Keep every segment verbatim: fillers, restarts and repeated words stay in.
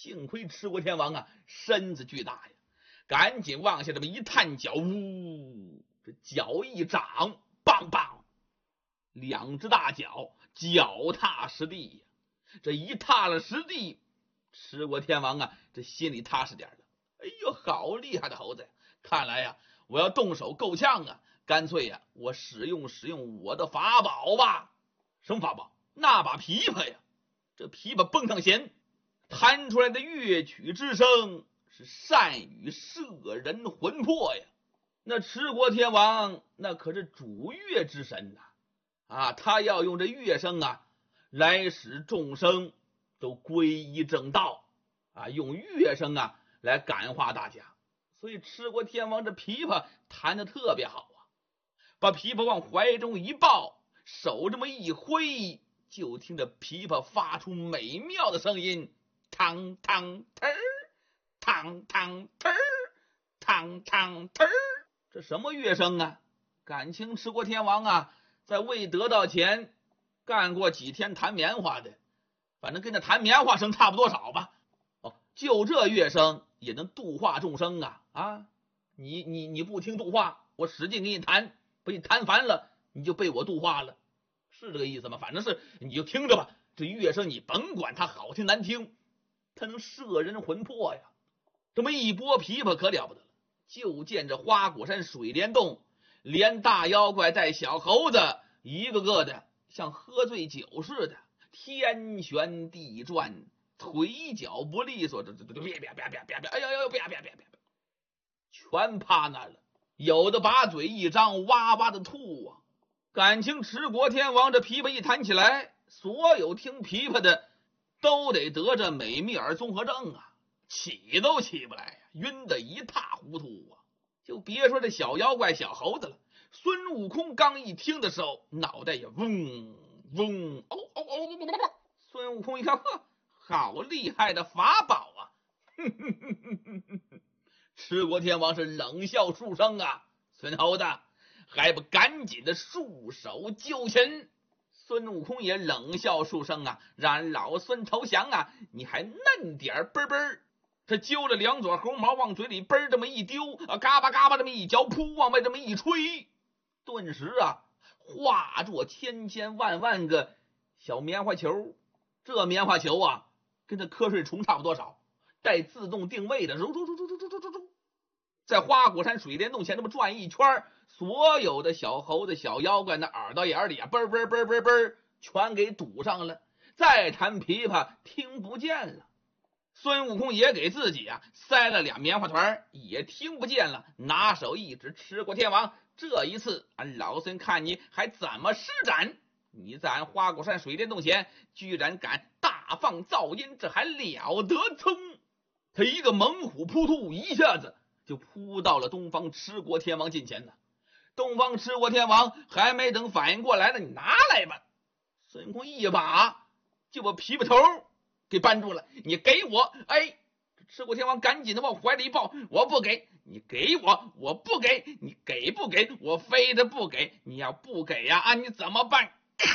幸亏持国天王啊身子巨大呀，赶紧往下这么一探脚，呜，这脚一掌，棒棒，两只大脚脚踏实地呀。这一踏了实地，持国天王啊这心里踏实点了。哎呦，好厉害的猴子呀！看来呀，我要动手够呛啊，干脆呀，我使用使用我的法宝吧。什么法宝？那把琵琶呀！这琵琶蹦上弦，弹出来的乐曲之声是善于摄人魂魄呀。那持国天王那可是主乐之神呐，啊，他要用这乐声啊来使众生都归依正道啊，用乐声啊来感化大家。所以持国天王这琵琶弹得特别好啊，把琵琶往怀中一抱，手这么一挥，就听着琵琶发出美妙的声音，当当嘚儿，当当嘚儿，当当嘚儿。这什么乐声啊？感情持国天王啊在未得到前干过几天弹棉花的，反正跟那弹棉花声差不多少吧。哦，就这乐声也能度化众生啊！啊，你你你不听度化，我使劲给你弹，把你弹烦了，你就被我度化了，是这个意思吗？反正是你就听着吧，这乐声你甭管它好听难听，它能摄人魂魄呀。这么一拨琵琶可了不得了，就见这花果山水帘洞，连大妖怪带小猴子一个个的像喝醉酒似的，天旋地转，腿脚不利索，这这这别别别别别别，哎呦呦别别别别，全趴那了，有的把嘴一张，哇哇的吐啊。感情持国天王这琵琶一弹起来，所有听琵琶的都得得这美密尔综合症啊，起都起不来呀，晕得一塌糊涂啊。就别说这小妖怪小猴子了，孙悟空刚一听的时候，脑袋也嗡嗡哦哦哦。孙悟空一看，呵，好厉害的法宝啊！哼哼哼哼哼哼哼。持国天王是冷笑数声啊，孙猴子还不赶紧的束手就擒。孙悟空也冷笑数声啊，让老孙投降啊，你还嫩点嘣嘣。他揪着两撮猴毛往嘴里嘣这么一丢啊，嘎巴嘎巴这么一嚼，噗往外这么一吹，顿时啊化作千千万万个小棉花球。这棉花球啊跟这瞌睡虫差不多少，带自动定位的，在花果山水帘洞前这么转一圈，所有的小猴子小妖怪那耳朵眼里啊嘣嘣嘣嘣嘣全给堵上了，再弹琵琶听不见了。孙悟空也给自己啊塞了俩棉花团，也听不见了，拿手一指持国天王，这一次俺老孙看你还怎么施展。你在俺花果山水帘洞前居然敢大放噪音，这还了得！噌，他一个猛虎扑突，一下子就扑到了东方持国天王近前呢。东方持国天王还没等反应过来呢，你拿来吧。孙悟空一把就把琵琶头给扳住了，你给我！哎，持国天王赶紧的往怀里一抱，我不给，你给我，我不给，你给不给？我非得不给，你要不给呀、啊，你怎么办？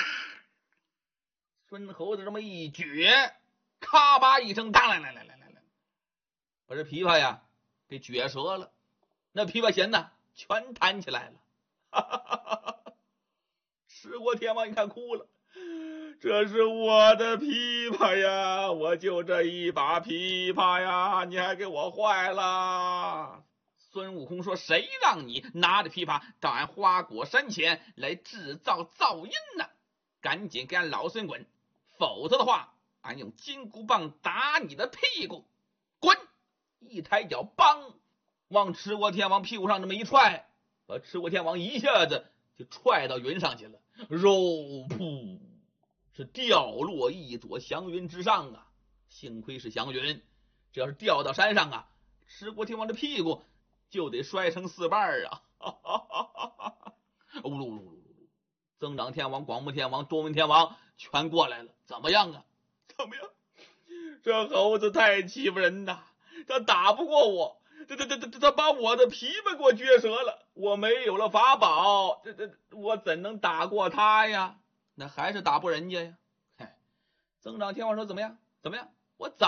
孙猴子这么一撅，咔吧一声，当来来来来来来，把这琵琶呀给撅折了，那琵琶弦呢全弹起来了。哈哈哈哈哈！持国天王一看哭了，这是我的琵琶呀，我就这一把琵琶呀，你还给我坏了。孙悟空说，谁让你拿着琵琶到俺花果山前来制造噪音呢？赶紧给俺老孙滚，否则的话俺用金箍棒打你的屁股。滚！一抬脚，梆往持国天王屁股上这么一踹，把持国天王一下子就踹到云上去了，肉噗是掉落一朵祥云之上啊！幸亏是祥云，这要是掉到山上啊，持国天王的屁股就得摔成四瓣啊！哈哈哈哈哈！呜噜噜噜噜，增长天王、广目天王、多闻天王全过来了，怎么样啊？怎么样？这猴子太欺负人呐！他打不过我，这这这这他把我的琵琶给我撅折了，我没有了法宝，这这我怎能打过他呀？那还是打不人家呀！嘿，增长天王说怎么样？怎么样？我早